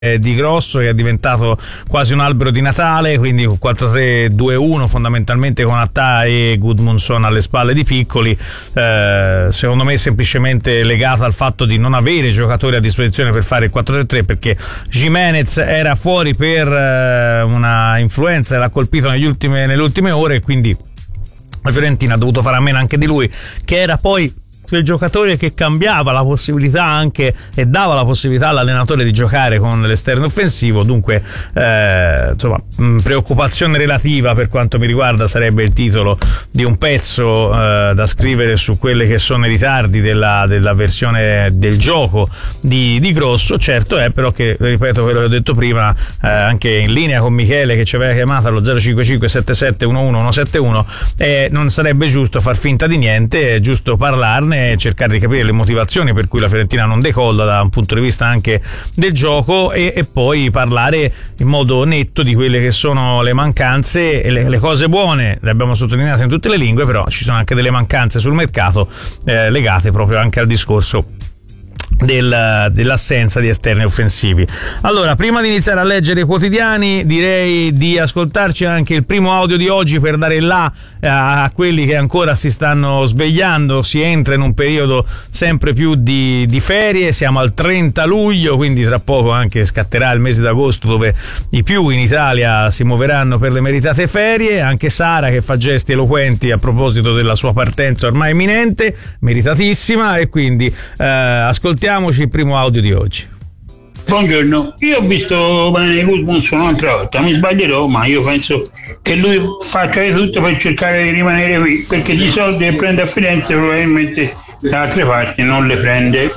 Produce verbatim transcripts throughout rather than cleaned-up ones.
di Grosso, che è diventato quasi un albero di Natale, quindi con quattro tre due uno fondamentalmente con Attà e Gudmundsson alle spalle di Piccoli, eh, secondo me semplicemente legata al fatto di non avere giocatori a disposizione per fare il quattro tre tre, perché Giménez era fuori per eh, una influenza, l'ha colpito negli ultime, nelle ultime ore, e quindi la Fiorentina ha dovuto fare a meno anche di lui, che era poi quel giocatore che cambiava la possibilità anche e dava la possibilità all'allenatore di giocare con l'esterno offensivo. Dunque eh, insomma mh, preoccupazione relativa per quanto mi riguarda sarebbe il titolo di un pezzo eh, da scrivere su quelli che sono i ritardi della, della versione del gioco di, di Grosso. Certo è però che, ripeto quello che ho detto prima, eh, anche in linea con Michele che ci aveva chiamato allo zero cinque cinque sette sette uno uno uno sette uno, eh, non sarebbe giusto far finta di niente, è giusto parlarne, cercare di capire le motivazioni per cui la Fiorentina non decolla da un punto di vista anche del gioco, e, e poi parlare in modo netto di quelle che sono le mancanze e le, le cose buone. Le abbiamo sottolineate in tutte le lingue, però ci sono anche delle mancanze sul mercato eh, legate proprio anche al discorso Del, dell'assenza di esterni offensivi. Allora, prima di iniziare a leggere i quotidiani, direi di ascoltarci anche il primo audio di oggi per dare là eh, a quelli che ancora si stanno svegliando. Si entra in un periodo sempre più di, di ferie, siamo al trenta luglio, quindi tra poco anche scatterà il mese d'agosto, dove i più in Italia si muoveranno per le meritate ferie. Anche Sara che fa gesti eloquenti a proposito della sua partenza ormai imminente, meritatissima, e quindi eh, ascoltiamo il primo audio di oggi. Buongiorno, io ho visto bene Gudmundsson un'altra volta, mi sbaglierò, ma io penso che lui faccia di tutto per cercare di rimanere qui, perché di soldi che prende a Firenze probabilmente da altre parti non le prende.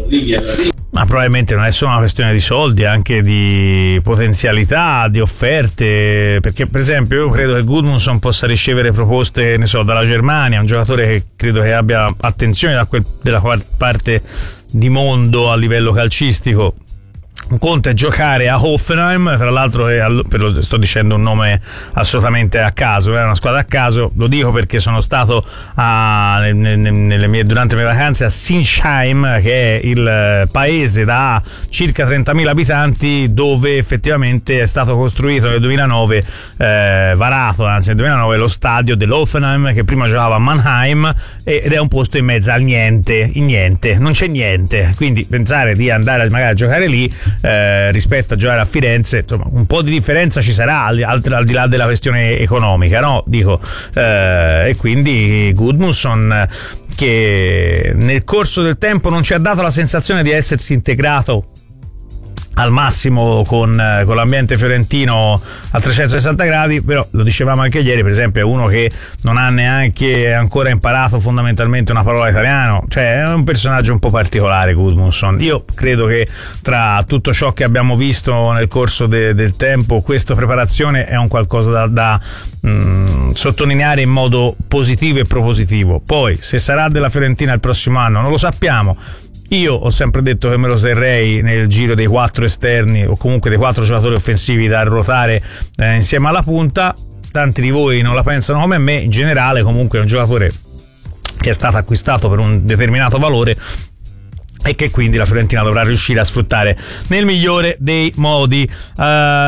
Ma probabilmente non è solo una questione di soldi, anche di potenzialità, di offerte, perché per esempio io credo che Gudmundsson possa ricevere proposte, ne so, dalla Germania, un giocatore che credo che abbia attenzione da quel, della parte di mondo a livello calcistico. Un conto è giocare a Hoffenheim, tra l'altro è, sto dicendo un nome assolutamente a caso, è una squadra a caso, lo dico perché sono stato a, nelle mie, durante le mie vacanze a Sinsheim, che è il paese da circa trentamila abitanti dove effettivamente è stato costruito nel duemilanove, eh, varato anzi nel duemilanove, lo stadio dell'Hoffenheim, che prima giocava a Mannheim, ed è un posto in mezzo al niente, in niente, non c'è niente, quindi pensare di andare magari a giocare lì Eh, rispetto a giocare a Firenze, insomma, un po' di differenza ci sarà al, al, al di là della questione economica, no? Dico, eh, e quindi Gudmundsson, che nel corso del tempo non ci ha dato la sensazione di essersi integrato al massimo con, con l'ambiente fiorentino a trecentosessanta gradi, però lo dicevamo anche ieri, per esempio è uno che non ha neanche ancora imparato fondamentalmente una parola italiano, cioè è un personaggio un po' particolare Gudmundsson. Io credo che tra tutto ciò che abbiamo visto nel corso de, del tempo, questa preparazione è un qualcosa da, da mh, sottolineare in modo positivo e propositivo. Poi se sarà della Fiorentina il prossimo anno non lo sappiamo. Io ho sempre detto che me lo terrei nel giro dei quattro esterni o comunque dei quattro giocatori offensivi da ruotare eh, insieme alla punta. Tanti di voi non la pensano come me, in generale comunque è un giocatore che è stato acquistato per un determinato valore e che quindi la Fiorentina dovrà riuscire a sfruttare nel migliore dei modi. Uh,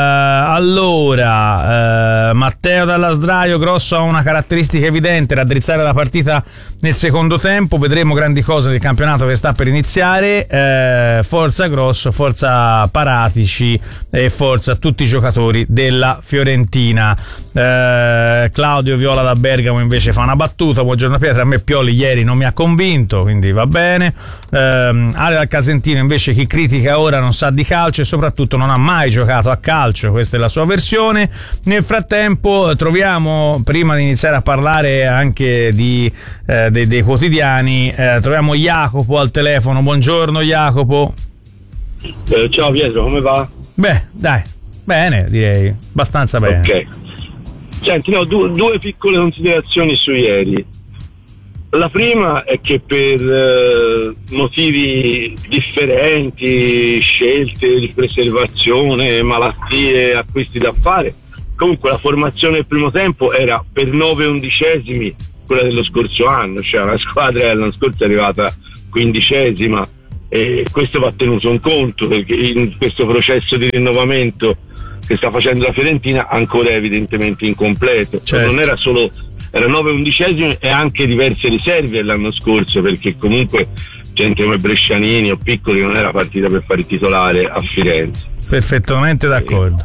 allora uh, Matteo dalla Sdraio: Grosso ha una caratteristica evidente, raddrizzare la partita nel secondo tempo, vedremo grandi cose nel campionato che sta per iniziare. Uh, forza Grosso, forza Paratici e forza tutti i giocatori della Fiorentina. Uh, Claudio Viola da Bergamo invece fa una battuta: buongiorno Pietro, a me Pioli ieri non mi ha convinto, quindi va bene. Uh, Ale dal Casentino invece: chi critica ora non sa di calcio e soprattutto non ha mai giocato a calcio, questa è la sua versione. Nel frattempo troviamo, prima di iniziare a parlare anche di, eh, dei, dei quotidiani, eh, troviamo Jacopo al telefono. Buongiorno Jacopo. Eh, ciao Pietro, come va? Beh, dai, bene, direi, abbastanza bene. Ok, senti, no, due, due piccole considerazioni su ieri. La prima è che per eh, motivi differenti, scelte di preservazione, malattie, acquisti da fare, comunque la formazione del primo tempo era per nove undicesimi quella dello scorso anno, cioè una squadra l'anno scorso è arrivata quindicesima e questo va tenuto in conto, perché in questo processo di rinnovamento che sta facendo la Fiorentina ancora è evidentemente incompleto. Certo. Non era solo, era nove undicesimi e anche diverse riserve l'anno scorso, perché comunque gente come Brescianini o Piccoli non era partita per fare il titolare a Firenze. Perfettamente d'accordo.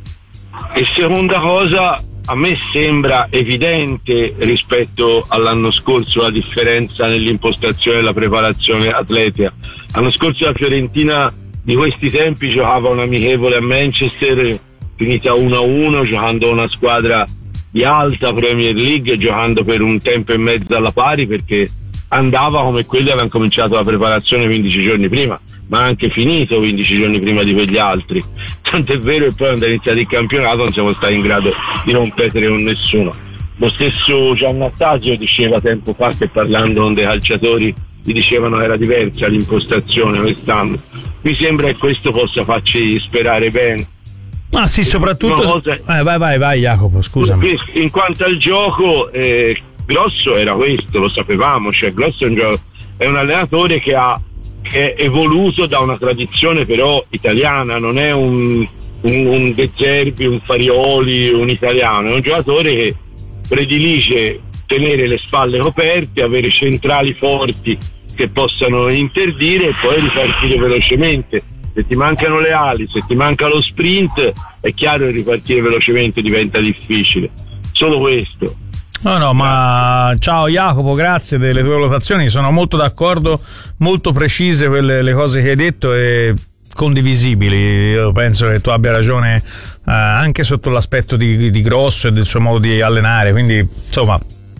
E, e seconda cosa, a me sembra evidente rispetto all'anno scorso la differenza nell'impostazione della preparazione atletica. L'anno scorso la Fiorentina di questi tempi giocava un amichevole a Manchester finita uno a uno, giocando una squadra di alta Premier League, giocando per un tempo e mezzo alla pari, perché andava come quelli avevano cominciato la preparazione quindici giorni prima, ma anche finito quindici giorni prima di quegli altri. Tant'è vero che poi quando è iniziato il campionato non siamo stati in grado di competere con nessuno. Lo stesso Giannattasio diceva tempo fa che parlando con dei calciatori gli dicevano era diversa l'impostazione quest'anno. Mi sembra che questo possa farci sperare bene. Ah sì, soprattutto cosa... eh, vai vai vai Jacopo, scusami. In quanto al gioco, eh, Grosso era questo, lo sapevamo, cioè Grosso è un, gio- è un allenatore che ha che è evoluto da una tradizione però italiana, non è un, un, un De Zerbi, un Farioli, un italiano, è un giocatore che predilige tenere le spalle coperte, avere centrali forti che possano interdire e poi ripartire velocemente. Se ti mancano le ali, se ti manca lo sprint, è chiaro che ripartire velocemente diventa difficile. Solo questo. No, no, ma ciao Jacopo, grazie delle tue valutazioni, sono molto d'accordo, molto precise quelle le cose che hai detto e condivisibili. Io penso che tu abbia ragione eh, anche sotto l'aspetto di, di Grosso e del suo modo di allenare, quindi insomma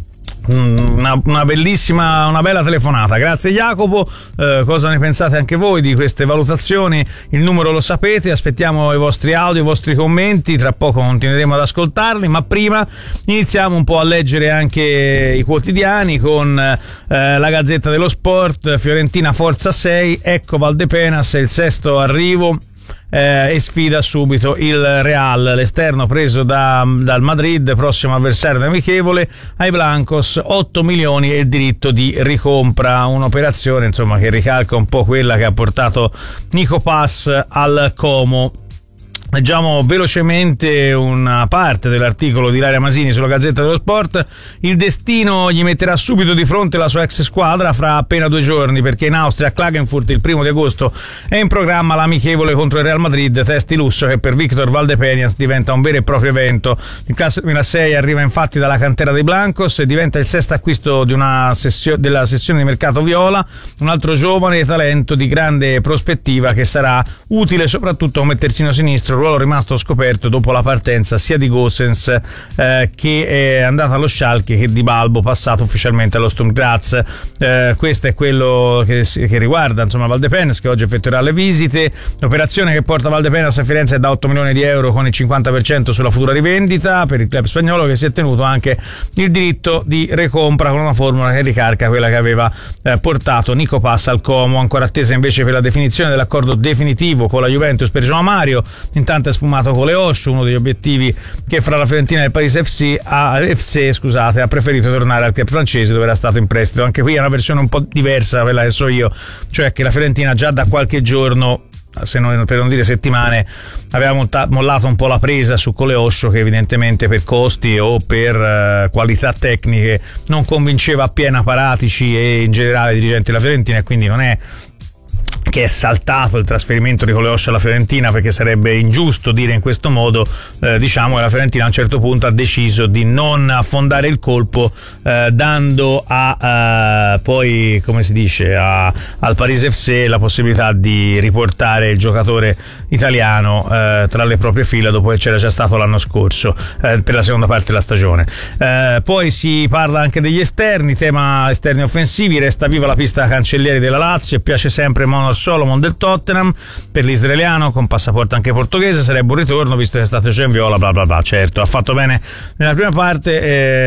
Una, una bellissima, una bella telefonata. Grazie Jacopo. Eh, cosa ne pensate anche voi di queste valutazioni? Il numero lo sapete, aspettiamo i vostri audio, i vostri commenti, tra poco continueremo ad ascoltarli, ma prima iniziamo un po' a leggere anche i quotidiani con eh, la Gazzetta dello Sport. Fiorentina forza sei, ecco Valdepenas, il sesto arrivo. Eh, e sfida subito il Real, l'esterno preso da, dal Madrid, prossimo avversario amichevole ai Blancos, otto milioni e il diritto di ricompra, un'operazione insomma che ricalca un po' quella che ha portato Nico Pass al Como. Leggiamo velocemente una parte dell'articolo di Ilaria Masini sulla Gazzetta dello Sport. Il destino gli metterà subito di fronte la sua ex squadra fra appena due giorni, perché in Austria a Klagenfurt il primo di agosto è in programma l'amichevole contro il Real Madrid, test di lusso che per Victor Valdepeñas diventa un vero e proprio evento. Il classe duemilasei arriva infatti dalla cantera dei Blancos e diventa il sesto acquisto di una sessio- della sessione di mercato viola, un altro giovane talento di grande prospettiva che sarà utile soprattutto come terzino sinistro, ruolo rimasto scoperto dopo la partenza sia di Gosens eh, che è andato allo Schalke che di Balbo, passato ufficialmente allo Sturm Graz. Eh, questo è quello che, che riguarda insomma Valdepenas, che oggi effettuerà le visite. L'operazione che porta Valdepenas a Firenze è da otto milioni di euro con il cinquanta per cento sulla futura rivendita per il club spagnolo, che si è tenuto anche il diritto di recompra con una formula che ricalca quella che aveva eh, portato Nico Pass al Como. Ancora attesa invece per la definizione dell'accordo definitivo con la Juventus per João Mario. Intanto è sfumato con le Osho, uno degli obiettivi che fra la Fiorentina e il Paris F C ha, F C, scusate, ha preferito tornare al club francese dove era stato in prestito. Anche qui è una versione un po' diversa, quella che so io, cioè che la Fiorentina già da qualche giorno, se non, per non dire settimane, aveva monta- mollato un po' la presa su Coleoscio, che evidentemente per costi o per uh, qualità tecniche non convinceva appieno Paratici e in generale i dirigenti della Fiorentina, e quindi non è che è saltato il trasferimento di Coleoscio alla Fiorentina, perché sarebbe ingiusto dire in questo modo. Eh, diciamo che la Fiorentina a un certo punto ha deciso di non affondare il colpo, eh, dando a eh, poi, come si dice, a, al Paris F C la possibilità di riportare il giocatore italiano eh, tra le proprie fila, dopo che c'era già stato l'anno scorso eh, per la seconda parte della stagione. Eh, poi si parla anche degli esterni, tema esterni offensivi. Resta viva la pista Cancellieri della Lazio e piace sempre Monor Solomon del Tottenham. Per l'israeliano con passaporto anche portoghese sarebbe un ritorno, visto che è stato già in viola, bla bla bla. Certo, ha fatto bene nella prima parte,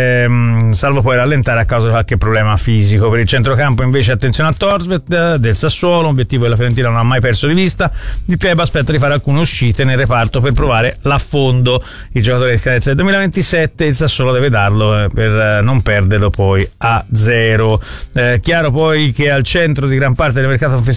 ehm, salvo poi rallentare a causa di qualche problema fisico. Per il centrocampo invece attenzione a Torsvet del Sassuolo, obiettivo che la Fiorentina non ha mai perso di vista. Il club aspetta di fare alcune uscite nel reparto per provare l'affondo. Il giocatore di scadenza del duemilaventisette, il Sassuolo deve darlo eh, per non perderlo poi a zero. Eh, chiaro poi che al centro di gran parte del mercato offensivo ci siamo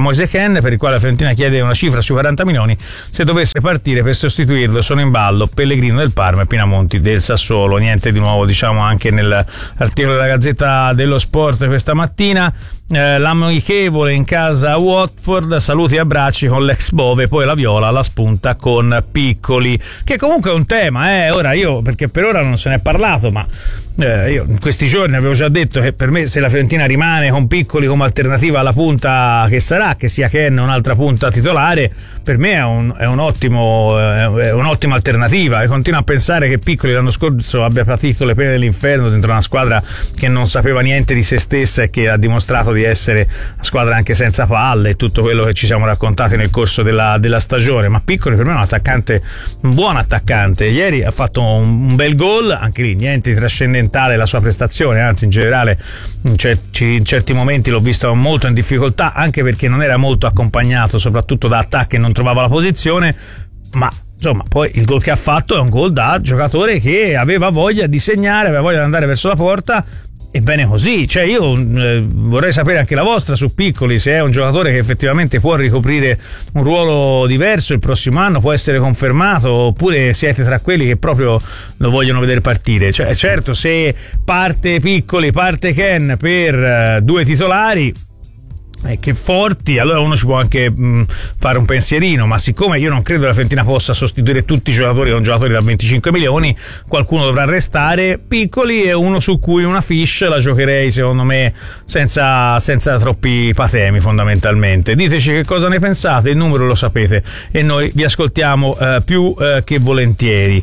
Moise Kean, per il quale la Fiorentina chiede una cifra sui quaranta milioni se dovesse partire. Per sostituirlo sono in ballo Pellegrino del Parma e Pinamonti del Sassuolo. Niente di nuovo, diciamo, anche nell'articolo della Gazzetta dello Sport questa mattina. Eh, l'amichevole in casa a Watford, saluti e abbracci con l'ex Bove, poi la Viola alla spunta con Piccoli, che comunque è un tema, eh. Ora io, perché per ora non se ne è parlato, ma eh, io in questi giorni avevo già detto che per me, se la Fiorentina rimane con Piccoli come alternativa alla punta che sarà, che sia Kean un'altra punta titolare, per me è un, è un ottimo è un'ottima alternativa, e continuo a pensare che Piccoli l'anno scorso abbia patito le pene dell'inferno dentro una squadra che non sapeva niente di se stessa e che ha dimostrato di essere una squadra anche senza palle, e tutto quello che ci siamo raccontati nel corso della, della stagione. Ma Piccoli per me è un attaccante, un buon attaccante. Ieri ha fatto un, un bel gol, anche lì niente di trascendentale la sua prestazione, anzi in generale in certi, in certi momenti l'ho visto molto in difficoltà, anche perché non era molto accompagnato soprattutto da attacchi e non trovava la posizione, ma insomma poi il gol che ha fatto è un gol da giocatore che aveva voglia di segnare, aveva voglia di andare verso la porta. E bene così, cioè io eh, vorrei sapere anche la vostra su Piccoli, se è un giocatore che effettivamente può ricoprire un ruolo diverso il prossimo anno, può essere confermato, oppure siete tra quelli che proprio lo vogliono vedere partire. Cioè certo, se parte Piccoli, parte Kean per eh, due titolari, Eh, che forti, allora uno ci può anche mh, fare un pensierino, ma siccome io non credo che la Fiorentina possa sostituire tutti i giocatori con giocatori da venticinque milioni, qualcuno dovrà restare. Piccoli è uno su cui una fish la giocherei, secondo me, senza, senza troppi patemi, fondamentalmente. Diteci che cosa ne pensate, il numero lo sapete e noi vi ascoltiamo eh, più eh, che volentieri.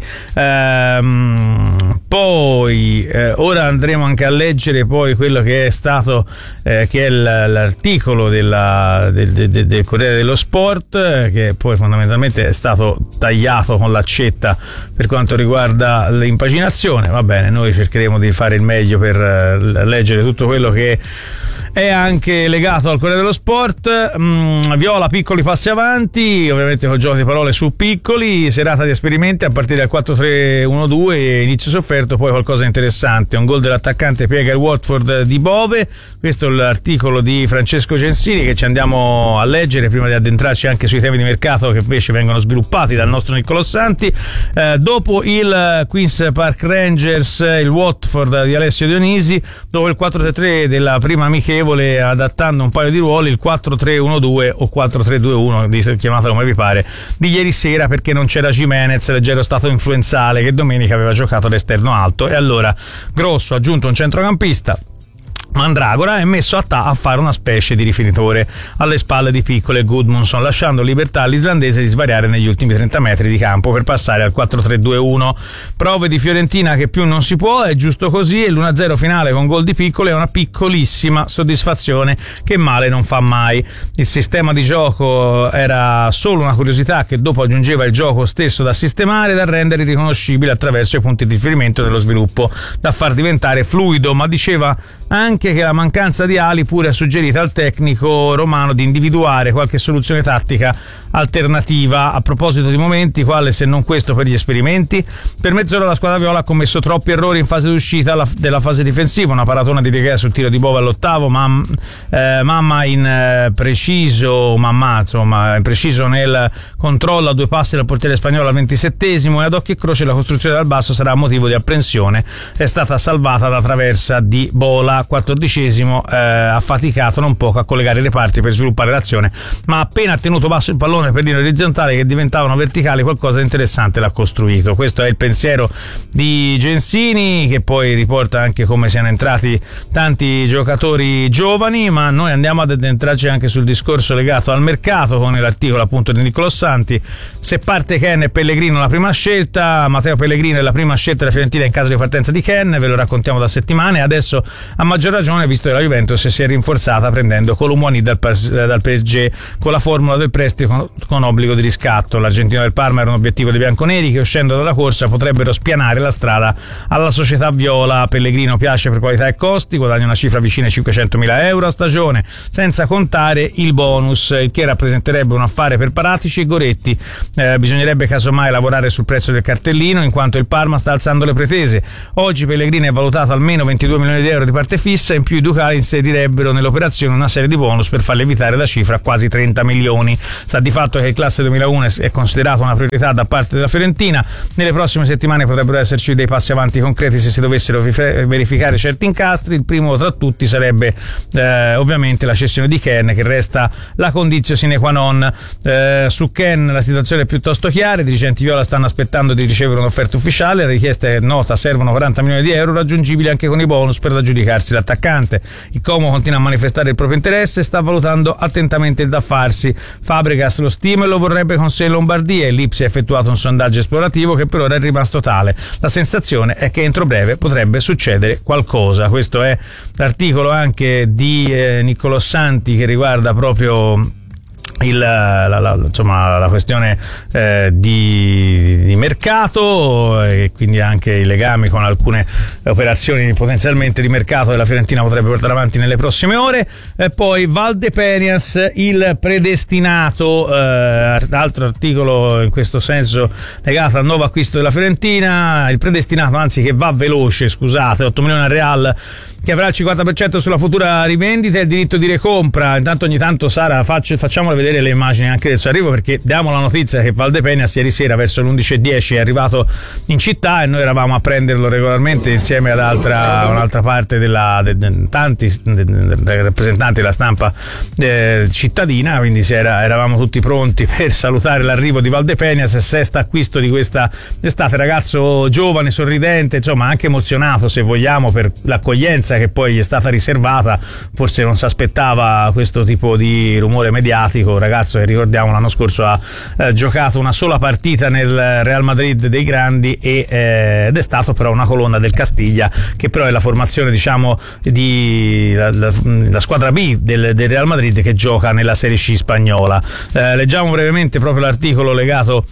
Ehm, poi eh, ora andremo anche a leggere poi quello che è stato eh, che è l'articolo Della, del, del, del Corriere dello Sport, che poi fondamentalmente è stato tagliato con l'accetta per quanto riguarda l'impaginazione. Va bene, noi cercheremo di fare il meglio per uh, leggere tutto quello che è anche legato al Corriere dello Sport. mm, Viola, Piccoli passi avanti, ovviamente con gioco di parole su Piccoli, serata di esperimenti a partire dal quattro tre uno due, inizio sofferto, poi qualcosa di interessante, un gol dell'attaccante piega il Watford di Bove. Questo è l'articolo di Francesco Gensini che ci andiamo a leggere prima di addentrarci anche sui temi di mercato che invece vengono sviluppati dal nostro Niccolò Santi. Eh, dopo il Queens Park Rangers, il Watford di Alessio Dionisi, dopo il quattro tre tre della prima amichevole, adattando un paio di ruoli, il quattro tre uno due o quattro tre due uno, chiamatelo come vi pare, di ieri sera, perché non c'era Gimenez, leggero stato influenzale, che domenica aveva giocato all'esterno alto, e allora Grosso ha aggiunto un centrocampista, Mandragora, è messo a, ta- a fare una specie di rifinitore alle spalle di Piccoli e Gudmundsson, lasciando libertà all'islandese di svariare negli ultimi trenta metri di campo per passare al quattro tre due uno. Prove di Fiorentina che più non si può, è giusto così, e l'uno a zero finale con gol di Piccoli è una piccolissima soddisfazione che male non fa mai. Il sistema di gioco era solo una curiosità che dopo aggiungeva il gioco stesso da sistemare, da rendere riconoscibile attraverso i punti di riferimento dello sviluppo, da far diventare fluido, ma diceva anche che la mancanza di ali pure ha suggerito al tecnico romano di individuare qualche soluzione tattica alternativa. A proposito di momenti, quale se non questo per gli esperimenti? Per mezz'ora la squadra viola ha commesso troppi errori in fase d'uscita della fase difensiva, una paratona di De Gea sul tiro di Bove all'ottavo, mam, eh, mamma in eh, preciso mamma insomma impreciso nel controllo a due passi dal portiere spagnolo al ventisettesimo, e ad occhio e croce la costruzione dal basso sarà motivo di apprensione. È stata salvata da traversa di Bola, quattordicesimo, eh, ha faticato non poco a collegare i reparti per sviluppare l'azione, ma appena ha tenuto basso il pallone per linee orizzontali che diventavano verticali, qualcosa di interessante l'ha costruito. Questo è il pensiero di Gensini, che poi riporta anche come siano entrati tanti giocatori giovani, ma noi andiamo ad addentrarci anche sul discorso legato al mercato con l'articolo appunto di Niccolò Santi. Se parte Kean e Pellegrino la prima scelta, Matteo Pellegrino è la prima scelta della Fiorentina in caso di partenza di Kean, ve lo raccontiamo da settimane, adesso a maggior ragione visto che la Juventus si è rinforzata prendendo Colomouani dal, dal P S G con la formula del prestito con, con obbligo di riscatto. L'argentino del Parma era un obiettivo dei bianconeri che, uscendo dalla corsa, potrebbero spianare la strada alla società viola. Pellegrino piace per qualità e costi, guadagna una cifra vicina ai cinquecentomila euro a stagione, senza contare il bonus, il che rappresenterebbe un affare per Paratici e Goretti. Eh, bisognerebbe casomai lavorare sul prezzo del cartellino, in quanto il Parma sta alzando le pretese. Oggi Pellegrino è valutato almeno ventidue milioni di euro di parte fissa, in più i ducali inserirebbero nell'operazione una serie di bonus per far lievitare la cifra a quasi trenta milioni. Sta di fatto che il classe duemilauno è considerato una priorità da parte della Fiorentina. Nelle prossime settimane potrebbero esserci dei passi avanti concreti se si dovessero verificare certi incastri. Il primo tra tutti sarebbe eh, ovviamente la cessione di Ken, che resta la condizio sine qua non. Eh, su Ken la situazione è piuttosto chiara, i dirigenti viola stanno aspettando di ricevere un'offerta ufficiale, la richiesta è nota, servono quaranta milioni di euro raggiungibili anche con i bonus per aggiudicarsi l'attaccante. Il Como continua a manifestare il proprio interesse e sta valutando attentamente il da farsi. Fabregas lo stima e lo vorrebbe con sé in Lombardia e l'Ipsi ha effettuato un sondaggio esplorativo che per ora è rimasto tale. La sensazione è che entro breve potrebbe succedere qualcosa. Questo è l'articolo anche di eh, Niccolò Santi che riguarda proprio Il, la, la, insomma, la questione eh, di, di mercato e quindi anche i legami con alcune operazioni potenzialmente di mercato che la Fiorentina potrebbe portare avanti nelle prossime ore. E poi Valdepenias, il predestinato, eh, altro articolo in questo senso legato al nuovo acquisto della Fiorentina, il predestinato, anzi che va veloce, scusate, otto milioni al Real, che avrà il cinquanta per cento sulla futura rivendita e il diritto di recompra. Intanto ogni tanto Sara faccio, facciamola vedere le immagini anche del suo arrivo, perché diamo la notizia che Valdepenias ieri sera verso le undici e dieci è arrivato in città e noi eravamo a prenderlo regolarmente insieme ad altra, un'altra parte della de, de, tanti de, de, rappresentanti della stampa de, cittadina, quindi si era, eravamo tutti pronti per salutare l'arrivo di Valdepenias, sesta acquisto di questa estate, ragazzo giovane, sorridente, insomma anche emozionato se vogliamo per l'accoglienza che poi gli è stata riservata, forse non si aspettava questo tipo di rumore mediatico. Ragazzo che ricordiamo l'anno scorso ha eh, giocato una sola partita nel Real Madrid dei grandi e, eh, ed è stato però una colonna del Castiglia, che però è la formazione diciamo di la, la, la squadra B del, del Real Madrid che gioca nella Serie C spagnola. Eh, leggiamo brevemente proprio l'articolo legato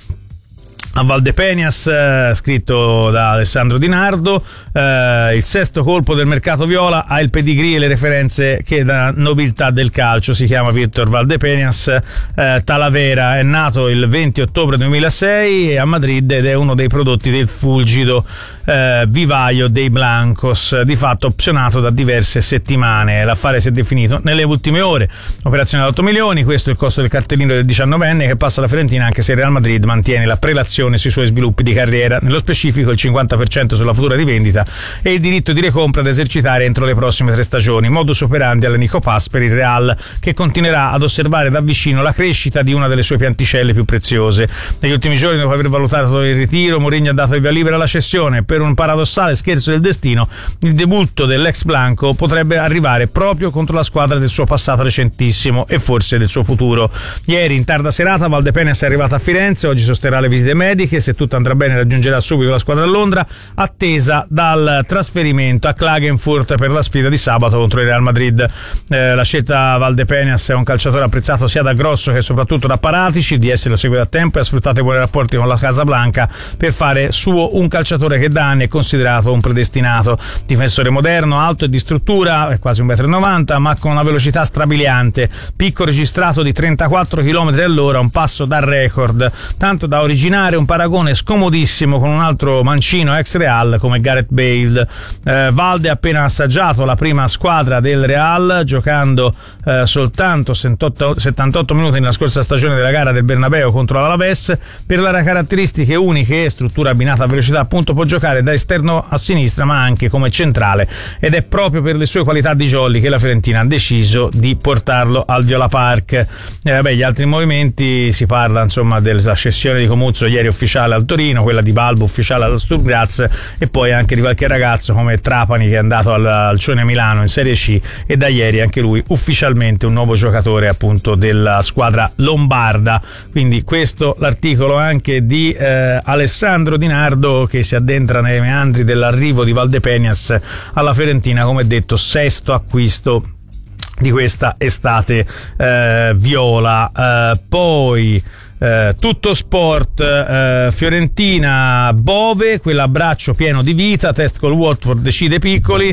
a Valdepenias, eh, scritto da Alessandro Di Nardo. Eh, il sesto colpo del mercato viola ha il pedigree e le referenze che da nobiltà del calcio. Si chiama Víctor Valdepenias eh, Talavera, è nato il venti ottobre duemilasei a Madrid ed è uno dei prodotti del fulgido eh, vivaio dei Blancos, di fatto opzionato da diverse settimane. L'affare si è definito nelle ultime ore, operazione da otto milioni, questo è il costo del cartellino del diciannovenne che passa alla Fiorentina, anche se il Real Madrid mantiene la prelazione sui suoi sviluppi di carriera, nello specifico il cinquanta per cento sulla futura rivendita e il diritto di recompra da esercitare entro le prossime tre stagioni, modus operandi all'Enico Pass per il Real, che continuerà ad osservare da vicino la crescita di una delle sue pianticelle più preziose. Negli ultimi giorni, dopo aver valutato il ritiro, Mourinho ha dato il via libera alla cessione. Per un paradossale scherzo del destino, il debutto dell'ex Blanco potrebbe arrivare proprio contro la squadra del suo passato recentissimo e forse del suo futuro. Ieri in tarda serata Valdepenias è arrivato a Firenze, oggi sosterrà le visite mediche, se tutto andrà bene raggiungerà subito la squadra a Londra, attesa dal trasferimento a Klagenfurt per la sfida di sabato contro il Real Madrid. Eh, la scelta Valdepenias è un calciatore apprezzato sia da Grosso che soprattutto da Paratici, di essere lo segue da tempo e ha sfruttato i buoni rapporti con la Casablanca per fare suo un calciatore che da anni è considerato un predestinato. Difensore moderno, alto e di struttura, è quasi un metro e novanta, ma con una velocità strabiliante, picco registrato di trentaquattro chilometri all'ora, un passo da record, tanto da originare un paragone scomodissimo con un altro mancino ex Real come Gareth Bale. eh, Valde ha appena assaggiato la prima squadra del Real, giocando eh, soltanto settantotto minuti nella scorsa stagione della gara del Bernabeu contro l'Alaves. Per le caratteristiche uniche, struttura abbinata a velocità, appunto, può giocare da esterno a sinistra ma anche come centrale, ed è proprio per le sue qualità di jolly che la Fiorentina ha deciso di portarlo al Viola Park. Eh, vabbè, gli altri movimenti, si parla insomma della cessione di Comuzzo ieri ufficiale al Torino, quella di Balbo ufficiale allo Sturm Graz, e poi anche di qualche ragazzo come Trapani che è andato al, al Cione Milano in Serie C, e da ieri anche lui ufficialmente un nuovo giocatore appunto della squadra lombarda. Quindi questo l'articolo anche di eh, Alessandro Di Nardo, che si addentra nei meandri dell'arrivo di Valdepenias alla Fiorentina, come detto sesto acquisto di questa estate eh, viola. Eh, poi Eh, tutto sport, eh, Fiorentina Bove, quell'abbraccio pieno di vita, test col Watford decide piccoli,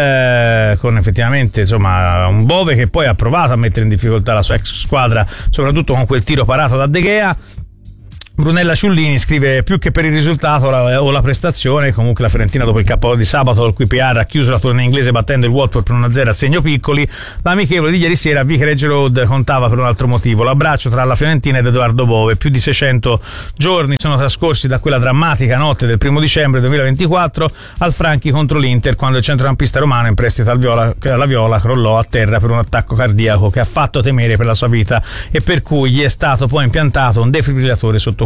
eh, con effettivamente insomma un Bove che poi ha provato a mettere in difficoltà la sua ex squadra, soprattutto con quel tiro parato da De Gea. Brunella Ciullini scrive: più che per il risultato la, o la prestazione, comunque la Fiorentina dopo il K O di sabato al Q P R ha chiuso la tournée inglese battendo il Watford per uno a zero a segno piccoli. L'amichevole di ieri sera a Vicarage Road contava per un altro motivo: l'abbraccio tra la Fiorentina ed Edoardo Bove. Più di seicento giorni sono trascorsi da quella drammatica notte del primo dicembre duemilaventiquattro al Franchi contro l'Inter, quando il centrocampista romano in prestito al Viola, alla Viola crollò a terra per un attacco cardiaco che ha fatto temere per la sua vita e per cui gli è stato poi impiantato un defibrillatore sottocutaneo.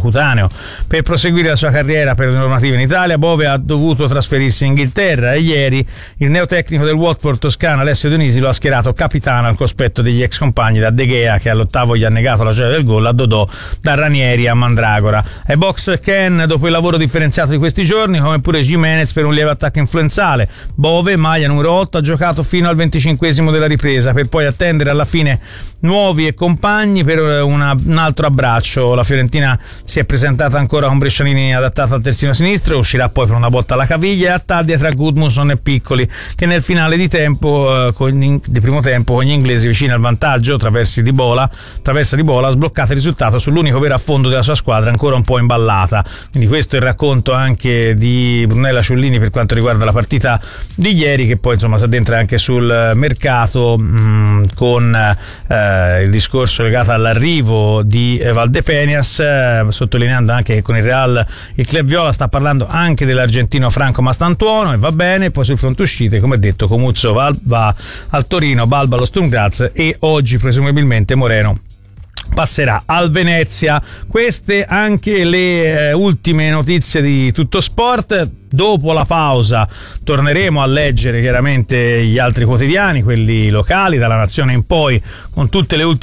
Per proseguire la sua carriera per le normative in Italia, Bove ha dovuto trasferirsi in Inghilterra e ieri il neotecnico del Watford toscano Alessio Dionisi lo ha schierato capitano al cospetto degli ex compagni, da De Gea, che all'ottavo gli ha negato la gioia del gol, a Dodò, da Ranieri a Mandragora. E Box Ken dopo il lavoro differenziato di questi giorni, come pure Jimenez per un lieve attacco influenzale. Bove, maglia numero otto, ha giocato fino al venticinquesimo della ripresa per poi attendere alla fine nuovi e compagni per una, un altro abbraccio. La Fiorentina si è presentata ancora con Brescianini adattato al terzino sinistro, uscirà poi per una botta alla caviglia e a tardi tra Gudmundsson e Piccoli, che nel finale di tempo eh, con gli, di primo tempo con gli inglesi vicini al vantaggio traversi di Bola, traversa di Bola ha sbloccato il risultato sull'unico vero affondo della sua squadra ancora un po' imballata. Quindi questo è il racconto anche di Brunella Ciullini per quanto riguarda la partita di ieri, che poi insomma si addentra anche sul mercato mh, con eh, il discorso legato all'arrivo di eh, Valdepeñas, eh, sottolineando anche che con il Real il club viola sta parlando anche dell'argentino Franco Mastantuono, e va bene. Poi sul fronte uscite, come detto, Comuzzo va, va al Torino, Balba allo Sturm Graz e oggi presumibilmente Moreno passerà al Venezia. Queste anche le eh, ultime notizie di Tutto Sport. Dopo la pausa torneremo a leggere chiaramente gli altri quotidiani, quelli locali, dalla Nazione in poi, con tutte le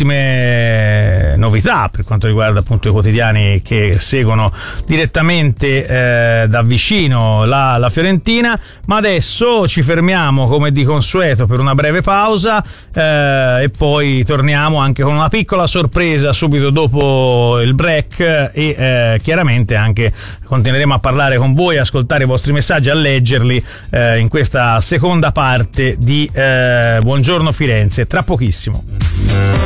ultime novità per quanto riguarda appunto i quotidiani che seguono direttamente eh, da vicino la, la Fiorentina. Ma adesso ci fermiamo come di consueto per una breve pausa eh, e poi torniamo anche con una piccola sorpresa subito dopo il break e eh, chiaramente anche continueremo a parlare con voi, ascoltare i vostri messaggi, a leggerli eh, in questa seconda parte di eh, Buongiorno Firenze tra pochissimo.